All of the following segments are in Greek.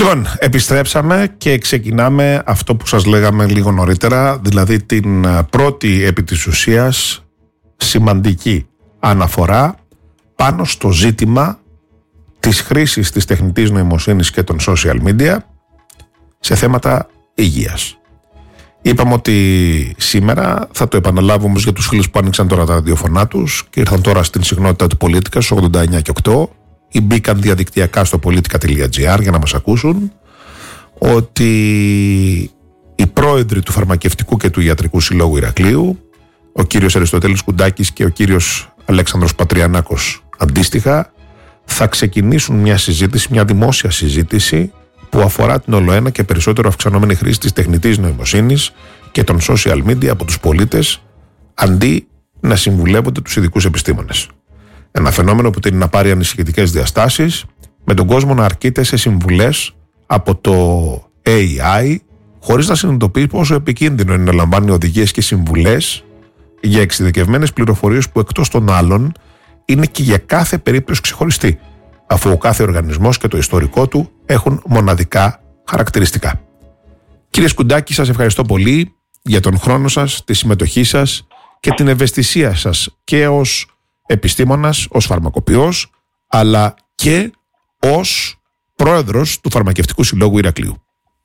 Λοιπόν, επιστρέψαμε και ξεκινάμε αυτό που σας λέγαμε λίγο νωρίτερα, δηλαδή την πρώτη επί της ουσίας σημαντική αναφορά πάνω στο ζήτημα της χρήσης της τεχνητής νοημοσύνης και των social media σε θέματα υγείας. Είπαμε ότι σήμερα θα το επαναλάβουμε όμως για τους φίλους που άνοιξαν τώρα τα ραδιοφωνά τους και ήρθαν τώρα στην συχνότητα του Πολίτικα στους 89 και 8 ή μπήκαν διαδικτυακά στο politica.gr για να μας ακούσουν, ότι οι πρόεδροι του Φαρμακευτικού και του Ιατρικού Συλλόγου Ηρακλείου, ο κύριος Αριστοτέλης Κουντάκης και ο κύριος Αλέξανδρος Πατριανάκος αντίστοιχα, θα ξεκινήσουν μια συζήτηση, μια δημόσια συζήτηση που αφορά την ολοένα και περισσότερο αυξανόμενη χρήση της τεχνητής νοημοσύνης και των social media από τους πολίτες, αντί να συμβουλεύονται τους ειδικούς επιστήμονες. Ένα φαινόμενο που τείνει να πάρει ανησυχητικές διαστάσεις, με τον κόσμο να αρκείται σε συμβουλές από το AI, χωρίς να συνειδητοποιεί πόσο επικίνδυνο είναι να λαμβάνει οδηγίες και συμβουλές για εξειδικευμένες πληροφορίες που εκτός των άλλων είναι και για κάθε περίπτωση ξεχωριστή, αφού ο κάθε οργανισμός και το ιστορικό του έχουν μοναδικά χαρακτηριστικά. Κύριε Σκουντάκη, σας ευχαριστώ πολύ για τον χρόνο σας, τη συμμετοχή σας και την ευαισθησία σας και ως επιστήμονας, ως φαρμακοποιός, αλλά και ως πρόεδρος του Φαρμακευτικού Συλλόγου Ηρακλείου.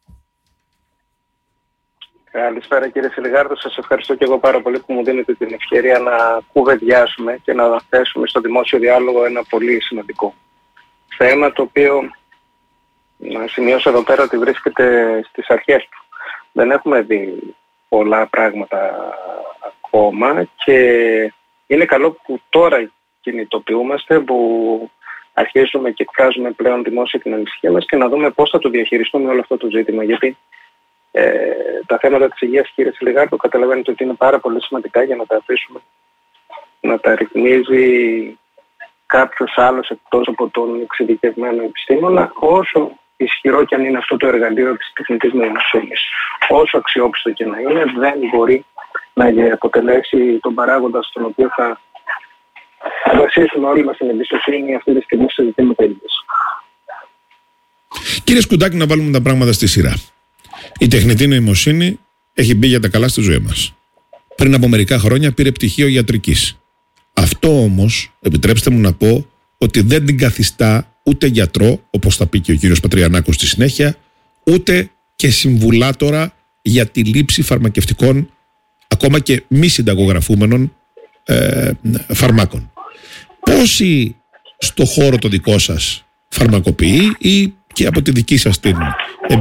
Καλησπέρα κύριε Σιλιγάρδο, σας ευχαριστώ και εγώ πάρα πολύ που μου δίνετε την ευκαιρία να κουβεντιάσουμε και να θέσουμε στο δημόσιο διάλογο ένα πολύ σημαντικό θέμα, το οποίο να σημειώσω εδώ πέρα ότι βρίσκεται στις αρχές του. Δεν έχουμε δει πολλά πράγματα ακόμα και είναι καλό που τώρα κινητοποιούμαστε, που αρχίζουμε και εκφράζουμε πλέον δημόσια την ανησυχία μας και να δούμε πώς θα το διαχειριστούμε όλο αυτό το ζήτημα. Γιατί τα θέματα της υγείας, κύριε Σιλιγάρδο, καταλαβαίνετε ότι είναι πάρα πολύ σημαντικά για να τα αφήσουμε να τα ρυθμίζει κάποιος άλλος εκτός από τον εξειδικευμένο επιστήμονα, όσο ισχυρό και αν είναι αυτό το εργαλείο της τεχνητής νοημοσύνης. Όσο αξιόπιστο και να είναι, δεν μπορεί να αποτελέσει τον παράγοντα στον οποίο θα βασίσουμε όλοι μας την εμπιστοσύνη αυτή τη στιγμή σε ζητήματα υγείας. Κύριε Σκουντάκη, να βάλουμε τα πράγματα στη σειρά. Η τεχνητή νοημοσύνη έχει μπει για τα καλά στη ζωή μας. Πριν από μερικά χρόνια πήρε πτυχίο ιατρικής. Αυτό όμως, επιτρέψτε μου να πω, ότι δεν την καθιστά ούτε γιατρό, όπως θα πει και ο κύριος Πατριανάκος στη συνέχεια, ούτε και συμβουλάτορα για τη λήψη φαρμακευτικών, ακόμα και μη συνταγογραφούμενων φαρμάκων. Πόσοι στο χώρο το δικό σας φαρμακοποιεί ή και από τη δική σας την